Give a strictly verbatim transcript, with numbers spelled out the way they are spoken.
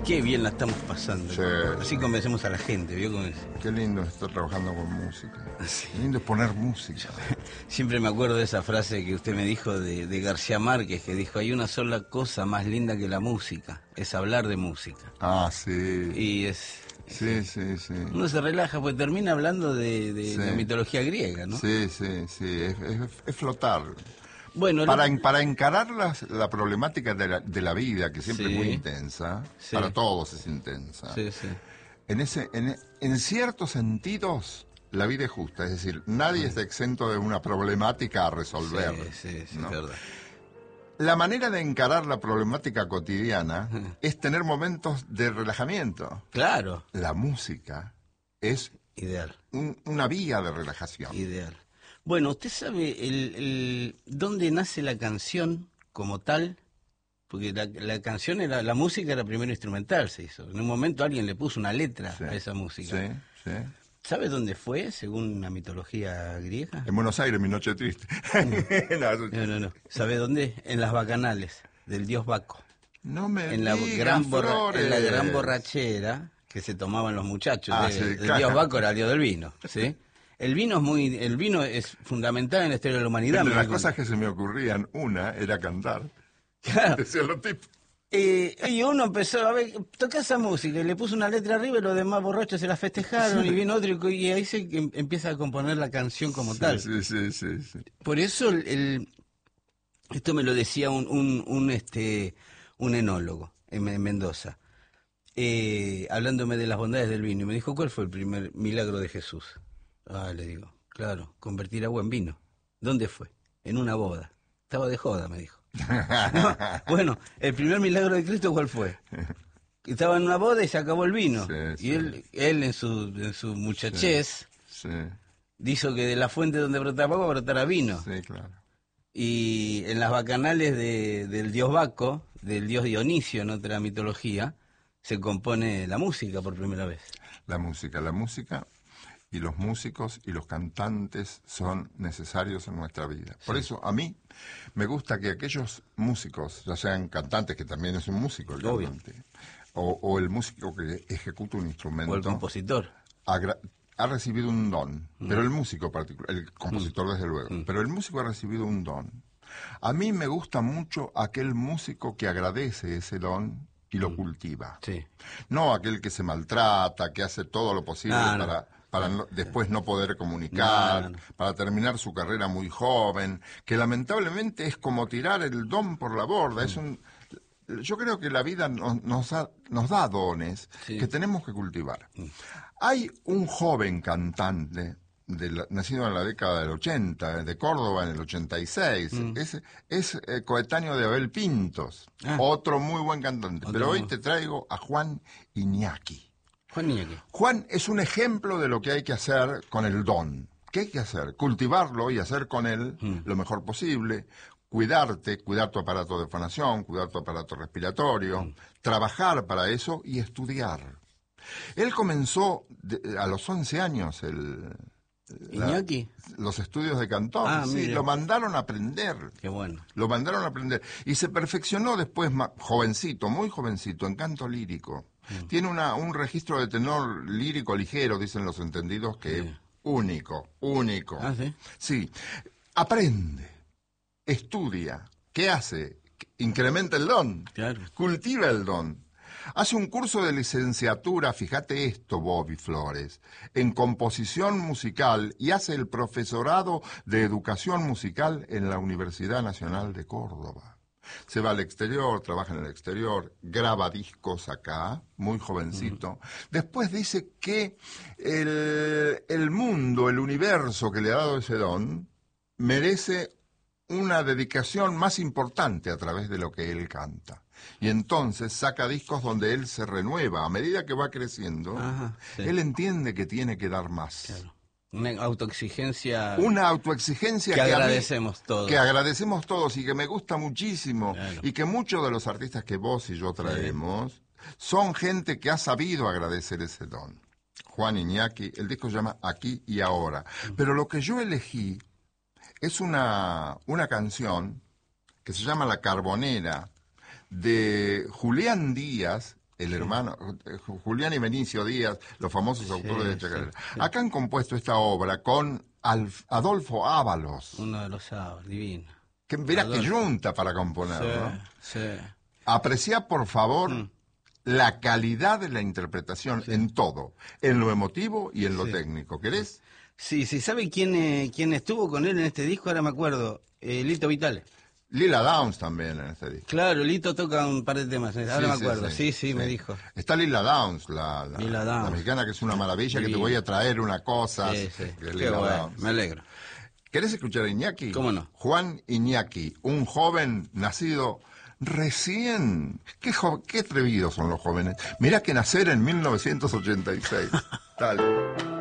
Qué bien la estamos pasando. Sí. Así convencemos a la gente, ¿vio? Con Qué lindo estar trabajando con música. Sí. Qué lindo es poner música. Siempre me acuerdo de esa frase que usted me dijo de, de García Márquez, que dijo, hay una sola cosa más linda que la música, es hablar de música. Ah, sí. Y es... Sí, sí, sí. Uno se relaja, pues termina hablando de, de, Sí. de mitología griega, ¿no? Sí, sí, sí. Es, es, es flotar. Bueno, Para, lo- en- para encarar las- la problemática de la, de la vida, que siempre Sí. es muy intensa, Sí. para todos es intensa, Sí, sí. en, ese, en, en ciertos sentidos la vida es justa, es decir, nadie está exento de una problemática a resolver. Sí, sí, sí, ¿no? es verdad. La manera de encarar la problemática cotidiana es tener momentos de relajamiento. Claro, La música es ideal, un- una vía de relajación. ideal. Bueno, ¿usted sabe el, el- dónde nace la canción como tal? Porque la, la canción era, la música era primero instrumental, se hizo. En un momento alguien le puso una letra Sí. a esa música. Sí, sí. ¿Sabe dónde fue, según la mitología griega? En Buenos Aires, mi noche triste. no, No, no, no. ¿Sabe dónde? En las bacanales del dios Baco. no me En la, digas, gran borra- Flores. en la gran borrachera que se tomaban los muchachos. Ah, de- sí, el claro. dios Baco era el dios del vino, ¿sí? El vino es muy, el vino es fundamental en la historia de la humanidad. Entre me las doy cosas cuenta. que se me ocurrían, una era cantar. Claro. Decían los tipos. Eh, y uno empezó a ver, toca esa música y le puso una letra arriba y los demás borrachos se la festejaron y vino otro y, y ahí se em- empieza a componer la canción como tal. Sí, sí, sí, sí. Por eso el, el- esto me lo decía un, un, un, este un enólogo en, Men- Mendoza, eh, hablándome de las bondades del vino y me dijo, ¿cuál fue el primer milagro de Jesús? Ah, le digo, claro, convertir agua en vino. ¿Dónde fue? En una boda. Estaba de joda, me dijo. No, bueno, el primer milagro de Cristo, ¿cuál fue? Estaba en una boda y se acabó el vino. Sí, y sí. él, él en su, en su muchachez, Sí, hizo que de la fuente donde brotaba agua brotara vino. sí, claro. Y en las bacanales de- del dios Baco, del dios Dionisio en otra mitología, se compone la música por primera vez. La música, la música y los músicos y los cantantes son necesarios en nuestra vida. Por eso a mí me gusta que aquellos músicos, ya sean cantantes, que también es un músico el Obvio. cantante, o, o el músico que ejecuta un instrumento, O el compositor. agra- ha recibido un don, pero el músico particular, el compositor desde luego, pero el músico ha recibido un don. A mí me gusta mucho aquel músico que agradece ese don y lo cultiva. Sí. No aquel que se maltrata, que hace todo lo posible No, no. para, para no- después no poder comunicar, No, no, no. para terminar su carrera muy joven, que lamentablemente es como tirar el don por la borda. Es un, yo creo que la vida nos, nos, da, nos da dones Sí. que tenemos que cultivar. Hay un joven cantante de la- nacido en la década del ochenta, de Córdoba en el ochenta y seis, es, es eh, coetáneo de Abel Pintos, Ah. otro muy buen cantante. Otro Pero hoy muy- te traigo a Juan Iñaki. Juan Iñaki. Juan es un ejemplo de lo que hay que hacer con el don. ¿Qué hay que hacer? Cultivarlo y hacer con él lo mejor posible. Cuidarte, cuidar tu aparato de fonación, cuidar tu aparato respiratorio, trabajar para eso y estudiar. Él comenzó de- a los once años el, la- Iñaki. los estudios de cantón. Ah, sí, mire. lo mandaron a aprender. Qué bueno. Lo mandaron a aprender. Y se perfeccionó después, ma- jovencito, muy jovencito, en canto lírico. Tiene una, un registro de tenor lírico ligero, dicen los entendidos, que es único, único. Ah, ¿sí? Sí. Aprende, estudia. ¿Qué hace? Incrementa el don. Claro. Cultiva el don. Hace un curso de licenciatura, fíjate esto, Bobby Flores, en composición musical y hace el profesorado de educación musical en la Universidad Nacional de Córdoba. Se va al exterior, trabaja en el exterior, graba discos acá, muy jovencito. Después dice que el, el mundo, el universo que le ha dado ese don, merece una dedicación más importante a través de lo que él canta. Y entonces saca discos donde él se renueva. A medida que va creciendo, Ajá, sí. él entiende que tiene que dar más. Claro. Una autoexigencia Una autoexigencia que que, a mí- agradecemos todos. que agradecemos todos y que me gusta muchísimo. Claro. Y que muchos de los artistas que vos y yo traemos son gente que ha sabido agradecer ese don. Juan Iñaki, el disco se llama Aquí y Ahora. Pero lo que yo elegí es una, una canción que se llama La Carbonera, de Julián Díaz el hermano, Julián y Benicio Díaz, los famosos Sí, autores de sí, Chacarera. sí. Acá han compuesto esta obra con Alf- Adolfo Ábalos, Uno de los sábados, divino. que mirá que Adolfo. junta para componer, Sí, ¿no? sí. Aprecia, por favor, Mm. la calidad de la interpretación en todo, en lo emotivo y en lo Sí. técnico. ¿Querés? Sí, sí, ¿sabe quién, eh, quién estuvo con él en este disco? Ahora me acuerdo. Eh, Lito Vitale. Lila Downs también en este disco. Claro, Lito toca un par de temas. Ahora Sí, me sí, acuerdo. Sí, sí, me dijo. Está Lila Downs, la, la, Lila Downs. la mexicana, que es una maravilla, que te Divina. voy a traer una cosa. Sí, sí. que es Qué Lila bueno, Downs. me alegro. ¿Querés escuchar a Iñaki? ¿Cómo no? Juan Iñaki, un joven nacido recién. Qué, jo- qué atrevidos son los jóvenes. Mirá que nacer en mil novecientos ochenta y seis. Dale.